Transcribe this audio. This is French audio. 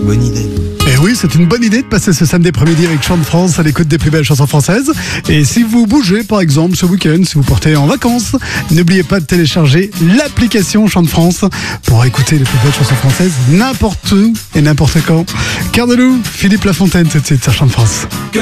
bonne idée. Et oui, c'est une bonne idée de passer ce samedi après-midi avec Chant de France à l'écoute des plus belles chansons françaises. Et si vous bougez, par exemple, ce week-end, si vous partez en vacances, n'oubliez pas de télécharger l'application Chant de France pour écouter les plus belles chansons françaises n'importe où et n'importe quand. Cœur de loup, Philippe Lafontaine, tout de suite sur Chant de France.